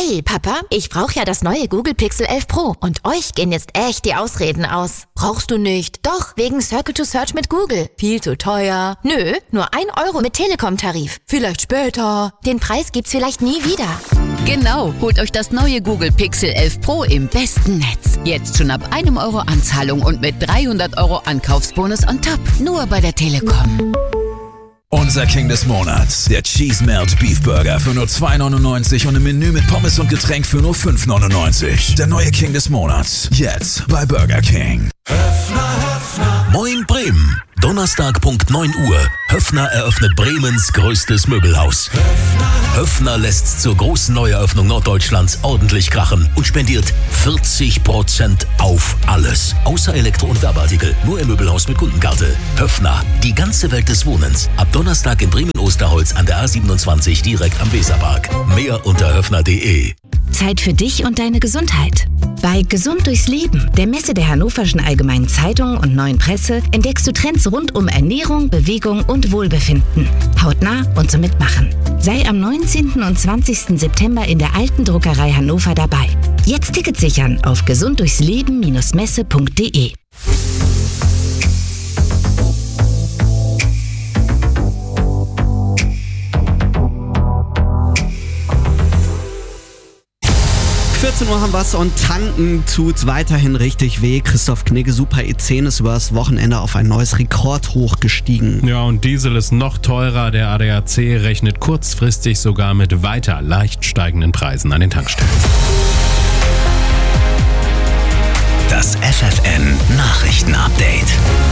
Hey, Papa, ich brauche ja das neue Google Pixel 11 Pro und euch gehen jetzt echt die Ausreden aus. Brauchst du nicht? Doch, wegen Circle to Search mit Google. Viel zu teuer. Nö, nur 1 Euro mit Telekom-Tarif. Vielleicht später. Den Preis gibt's vielleicht nie wieder. Genau, holt euch das neue Google Pixel 11 Pro im besten Netz. Jetzt schon ab 1 Euro Anzahlung und mit 300 Euro Ankaufsbonus on top. Nur bei der Telekom. Unser King des Monats, der Cheese Melt Beef Burger für nur 2,99 und ein Menü mit Pommes und Getränk für nur 5,99. Der neue King des Monats, jetzt bei Burger King. Moin Bremen. Donnerstag Punkt 9 Uhr. Höffner eröffnet Bremens größtes Möbelhaus. Höffner lässt zur großen Neueröffnung Norddeutschlands ordentlich krachen und spendiert 40% auf alles. Außer Elektro- und Werbeartikel. Nur im Möbelhaus mit Kundenkarte. Höffner, die ganze Welt des Wohnens. Ab Donnerstag in Bremen-Osterholz an der A27 direkt am Weserpark. Mehr unter höffner.de. Zeit für dich und deine Gesundheit. Bei Gesund durchs Leben, der Messe der Hannoverschen Allgemeinen Zeitung und Neuen Presse, entdeckst du Trends rund um Ernährung, Bewegung und Wohlbefinden. Hautnah und zum Mitmachen. Sei am 19. und 20. September in der Alten Druckerei Hannover dabei. Jetzt Tickets sichern auf gesunddurchsleben-messe.de. 14 Uhr haben wir's und tanken tut's weiterhin richtig weh. Christoph Knigge, Super E10 ist übers Wochenende auf ein neues Rekordhoch gestiegen. Ja, und Diesel ist noch teurer. Der ADAC rechnet kurzfristig sogar mit weiter leicht steigenden Preisen an den Tankstellen. Das FFN Nachrichten-Update.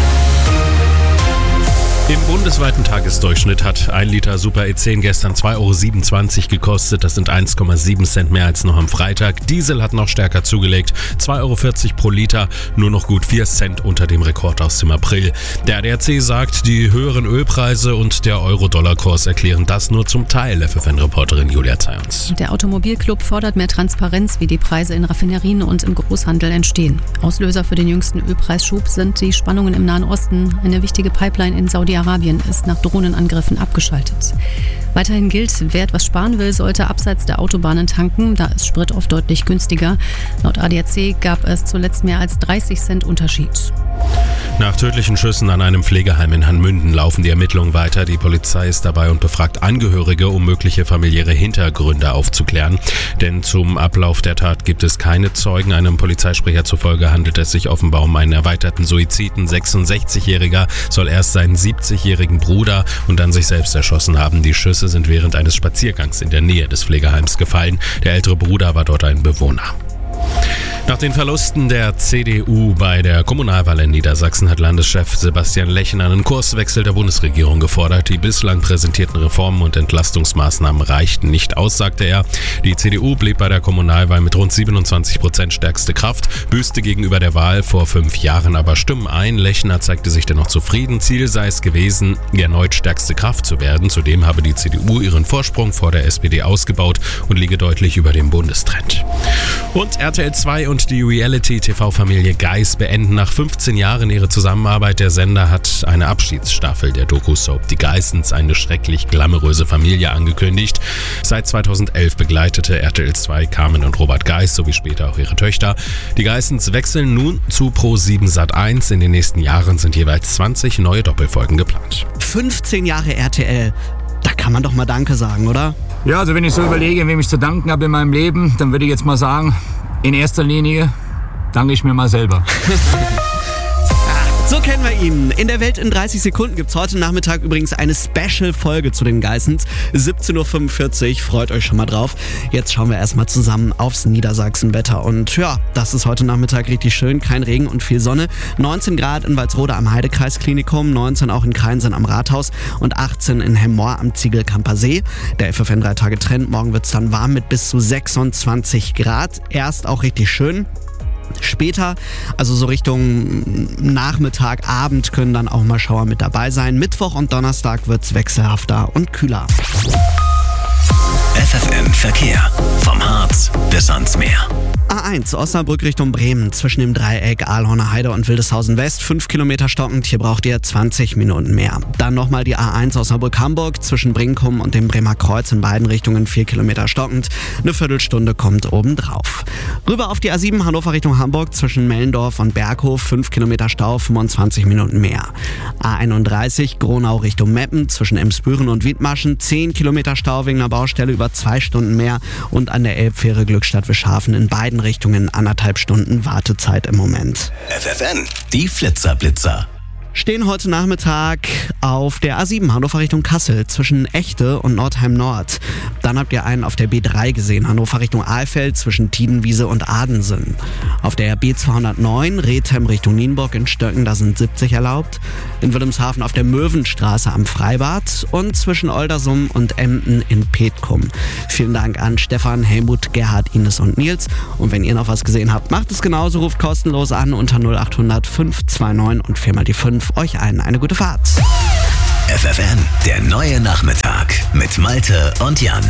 Im bundesweiten Tagesdurchschnitt hat 1 Liter Super E10 gestern 2,27 € gekostet. Das sind 1,7 Cent mehr als noch am Freitag. Diesel hat noch stärker zugelegt. 2,40 € pro Liter, nur noch gut 4 Cent unter dem Rekord aus dem April. Der ADAC sagt, die höheren Ölpreise und der Euro-Dollar-Kurs erklären das nur zum Teil. FFN-Reporterin Julia Zayons. Der Automobilclub fordert mehr Transparenz, wie die Preise in Raffinerien und im Großhandel entstehen. Auslöser für den jüngsten Ölpreisschub sind die Spannungen im Nahen Osten. Eine wichtige Pipeline in Saudi-Arabien ist nach Drohnenangriffen abgeschaltet. Weiterhin gilt, wer etwas sparen will, sollte abseits der Autobahnen tanken. Da ist Sprit oft deutlich günstiger. Laut ADAC gab es zuletzt mehr als 30 Cent Unterschied. Nach tödlichen Schüssen an einem Pflegeheim in Hanmünden laufen die Ermittlungen weiter. Die Polizei ist dabei und befragt Angehörige, um mögliche familiäre Hintergründe aufzuklären. Denn zum Ablauf der Tat gibt es keine Zeugen. Einem Polizeisprecher zufolge handelt es sich offenbar um einen erweiterten Suizid. Ein 66-Jähriger soll erst seinen 70-jährigen Bruder und dann sich selbst erschossen haben. Die Schüsse sind während eines Spaziergangs in der Nähe des Pflegeheims gefallen. Der ältere Bruder war dort ein Bewohner. Nach den Verlusten der CDU bei der Kommunalwahl in Niedersachsen hat Landeschef Sebastian Lechner einen Kurswechsel der Bundesregierung gefordert. Die bislang präsentierten Reformen und Entlastungsmaßnahmen reichten nicht aus, sagte er. Die CDU blieb bei der Kommunalwahl mit rund 27% stärkste Kraft, büßte gegenüber der Wahl vor 5 Jahren aber Stimmen ein. Lechner zeigte sich dennoch zufrieden. Ziel sei es gewesen, erneut stärkste Kraft zu werden. Zudem habe die CDU ihren Vorsprung vor der SPD ausgebaut und liege deutlich über dem Bundestrend. Und RTL 2 und die Reality-TV-Familie Geis beenden nach 15 Jahren ihre Zusammenarbeit. Der Sender hat eine Abschiedsstaffel der Doku-Soap Die Geissens, eine schrecklich glamouröse Familie, angekündigt. Seit 2011 begleitete RTL 2 Carmen und Robert Geiss sowie später auch ihre Töchter. Die Geissens wechseln nun zu Pro7 Sat.1. In den nächsten Jahren sind jeweils 20 neue Doppelfolgen geplant. 15 Jahre RTL. Da kann man doch mal Danke sagen, oder? Ja, also wenn ich so überlege, wem ich zu danken habe in meinem Leben, dann würde ich jetzt mal sagen, in erster Linie danke ich mir mal selber. So kennen wir ihn. In der Welt in 30 Sekunden gibt es heute Nachmittag übrigens eine Special-Folge zu den Geissens. 17:45 Uhr, freut euch schon mal drauf. Jetzt schauen wir erstmal zusammen aufs Niedersachsen-Wetter. Und ja, das ist heute Nachmittag richtig schön. Kein Regen und viel Sonne. 19 Grad in Walsrode am Heidekreisklinikum, 19 auch in Kreinsen am Rathaus und 18 in Hemmoor am Ziegelkamper See. Der FFN 3 Tage Trend. Morgen wird es dann warm mit bis zu 26 Grad. Erst auch richtig schön. Später, also so Richtung Nachmittag, Abend, können dann auch mal Schauer mit dabei sein. Mittwoch und Donnerstag wird's wechselhafter und kühler. FFN Verkehr. Vom Harz bis ans Meer. A1 Osnabrück Richtung Bremen zwischen dem Dreieck Ahlhorner Heide und Wildeshausen West 5 Kilometer stockend, hier braucht ihr 20 Minuten mehr. Dann nochmal die A1 Osnabrück-Hamburg zwischen Brinkum und dem Bremer Kreuz in beiden Richtungen 4 Kilometer stockend, eine Viertelstunde kommt obendrauf. Rüber auf die A7 Hannover Richtung Hamburg zwischen Mellendorf und Berghof 5 Kilometer Stau, 25 Minuten mehr. A31 Gronau Richtung Meppen zwischen Emsbüren und Wiedmaschen 10 Kilometer Stau wegen einer Baustelle, über 2 Stunden mehr, und an der Elbfähre Glückstadt-Wischhafen in beiden Richtungen 1,5 Stunden Wartezeit im Moment. FFN, die Flitzer-Blitzer. Stehen heute Nachmittag auf der A7 Hannover Richtung Kassel zwischen Echte und Nordheim Nord. Dann habt ihr einen auf der B3 gesehen, Hannover Richtung Ahlfeld zwischen Tiedenwiese und Adensen. Auf der B209 Rethem Richtung Nienburg in Stöcken, da sind 70 erlaubt. In Wilhelmshaven auf der Möwenstraße am Freibad und zwischen Oldersum und Emden in Petkum. Vielen Dank an Stefan, Helmut, Gerhard, Ines und Nils. Und wenn ihr noch was gesehen habt, macht es genauso, ruft kostenlos an unter 0800 529 und 4 mal die 5. Euch allen eine gute Fahrt. FFN, der neue Nachmittag mit Malte und Jan.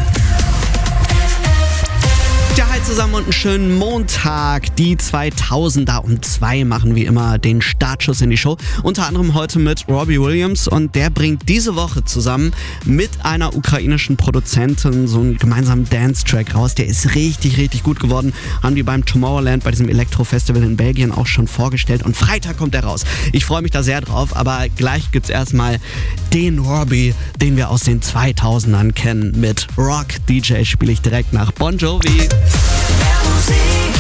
Ja, hi zusammen und einen schönen Montag. Die 2000er um 2 machen wie immer den Startschuss in die Show. Unter anderem heute mit Robbie Williams, und der bringt diese Woche zusammen mit einer ukrainischen Produzentin so einen gemeinsamen Dance-Track raus. Der ist richtig, richtig gut geworden. Haben die beim Tomorrowland, bei diesem Elektro-Festival in Belgien auch schon vorgestellt, und Freitag kommt der raus. Ich freue mich da sehr drauf, aber gleich gibt's erstmal den Robbie, den wir aus den 2000ern kennen. Mit Rock DJ spiele ich direkt nach Bon Jovi. Musik.